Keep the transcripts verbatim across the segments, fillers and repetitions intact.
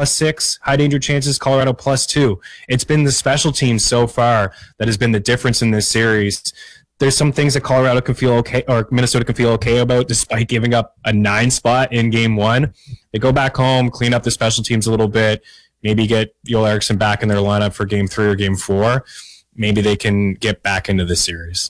plus six, high danger chances, Colorado plus two. It's been the special teams so far that has been the difference in this series. There's some things that Colorado can feel okay, or Minnesota can feel okay about, despite giving up a nine spot in game one. They go back home, clean up the special teams a little bit, maybe get Joel Eriksson back in their lineup for game three or game four. Maybe they can get back into this series.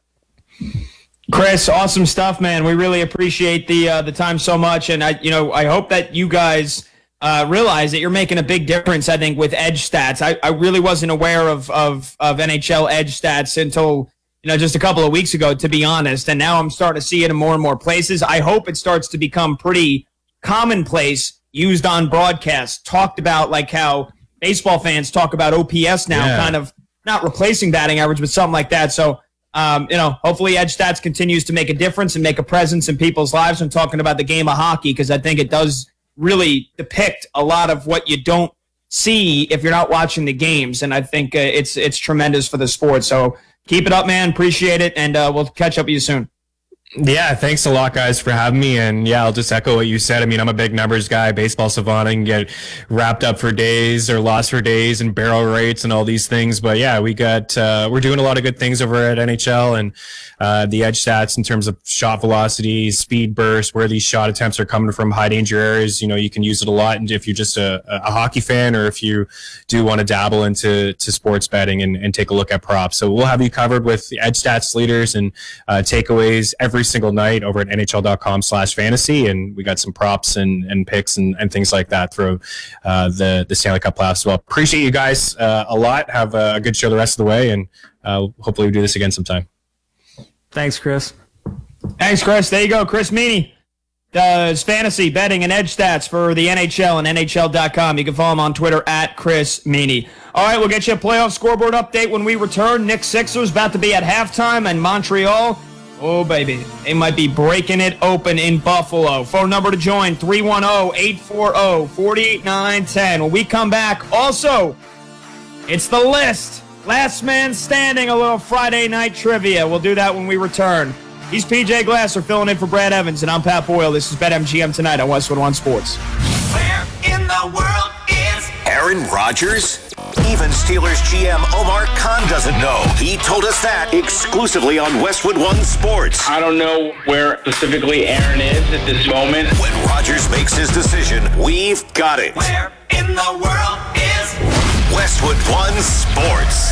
Chris, awesome stuff, man. We really appreciate the uh, the time so much, and I, you know, I hope that you guys uh, realize that you're making a big difference. I think with edge stats, I, I really wasn't aware of, of of N H L edge stats until you know just a couple of weeks ago, to be honest. And now I'm starting to see it in more and more places. I hope it starts to become pretty commonplace, used on broadcast, talked about like how baseball fans talk about O P S now, yeah. kind of not replacing batting average, but something like that. So. Um, you know, hopefully Edge Stats continues to make a difference and make a presence in people's lives when talking about the game of hockey, because I think it does really depict a lot of what you don't see if you're not watching the games, and I think uh, it's it's tremendous for the sport. So keep it up, man. Appreciate it, and uh, we'll catch up with you soon. Yeah, thanks a lot, guys, for having me. And yeah, I'll just echo what you said. I mean, I'm a big numbers guy, baseball savant. I can get wrapped up for days or lost for days and barrel rates and all these things. But yeah, we got uh, we're doing a lot of good things over at N H L, and uh, the edge stats in terms of shot velocity, speed burst, where these shot attempts are coming from, high danger areas. You know, you can use it a lot. And if you're just a, a hockey fan, or if you do want to dabble into to sports betting and, and take a look at props, so we'll have you covered with the edge stats leaders and uh, takeaways every single night over at N H L dot com slash fantasy, and we got some props and, and picks and, and things like that through uh, the the Stanley Cup playoffs as well. Appreciate you guys uh, a lot. Have a good show the rest of the way, and uh, hopefully we do this again sometime. Thanks, Chris. Thanks, Chris. There you go, Chris Meany does fantasy betting and edge stats for the N H L and N H L dot com. You can follow him on Twitter at Chris Meany. All right, we'll get you a playoff scoreboard update when we return. Nick Sixers about to be at halftime, and Montreal, oh, baby, they might be breaking it open in Buffalo. Phone number to join, three one zero, eight four zero, four eight nine one zero. When we come back, also, it's the list. Last man standing, a little Friday night trivia. We'll do that when we return. He's P J Glasser filling in for Brad Evans, and I'm Pat Boyle. This is BetMGM Tonight on Westwood One Sports. Where in the world is Aaron Rodgers? Even Steelers G M Omar Khan doesn't know. He told us that exclusively on Westwood One Sports. I don't know where specifically Aaron is at this moment. When Rodgers makes his decision, we've got it. Where in the world is Westwood One Sports?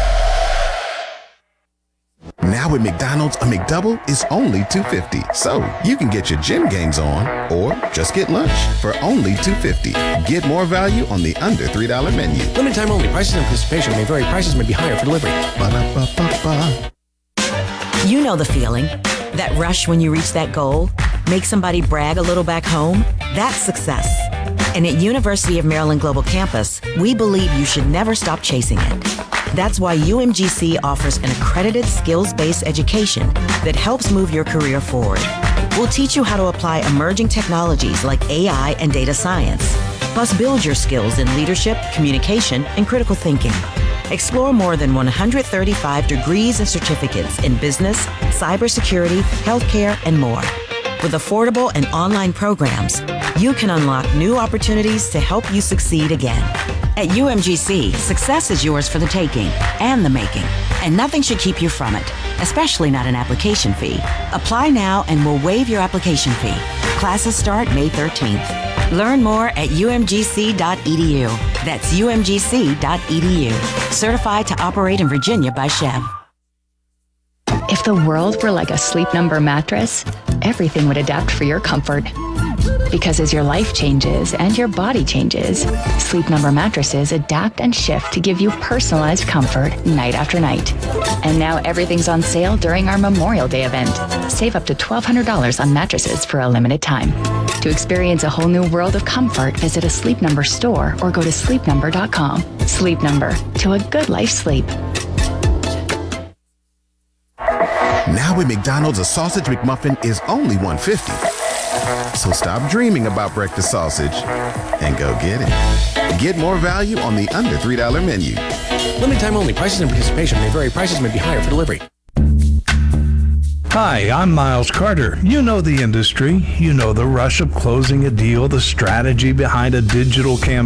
Now at McDonald's, a McDouble is only two dollars and fifty cents. So you can get your gym gains on, or just get lunch for only two dollars and fifty cents. Get more value on the under three dollar menu. Limited time only. Prices and participation may vary. Prices may be higher for delivery. Ba-da-ba-ba-ba. You know the feeling. That rush when you reach that goal. Make somebody brag a little back home. That's success. And at University of Maryland Global Campus, we believe you should never stop chasing it. That's why U M G C offers an accredited skills-based education that helps move your career forward. We'll teach you how to apply emerging technologies like A I and data science, plus build your skills in leadership, communication, and critical thinking. Explore more than one hundred thirty-five degrees and certificates in business, cybersecurity, healthcare, and more. With affordable and online programs, you can unlock new opportunities to help you succeed again. At U M G C, success is yours for the taking and the making, and nothing should keep you from it, especially not an application fee. Apply now and we'll waive your application fee. Classes start May thirteenth. Learn more at U M G C dot E D U. That's U M G C dot E D U. Certified to operate in Virginia by Chev. If the world were like a Sleep Number mattress, everything would adapt for your comfort. Because as your life changes and your body changes, Sleep Number mattresses adapt and shift to give you personalized comfort night after night. And now everything's on sale during our Memorial Day event. Save up to twelve hundred dollars on mattresses for a limited time. To experience a whole new world of comfort, visit a Sleep Number store or go to sleep number dot com. Sleep Number, to a good life sleep. Now at McDonald's, a sausage McMuffin is only one dollar and fifty cents. So stop dreaming about breakfast sausage and go get it. Get more value on the under three dollar menu. Limited time only. Prices and participation may vary. Prices may be higher for delivery. Hi, I'm Miles Carter. You know the industry. You know the rush of closing a deal, the strategy behind a digital campaign.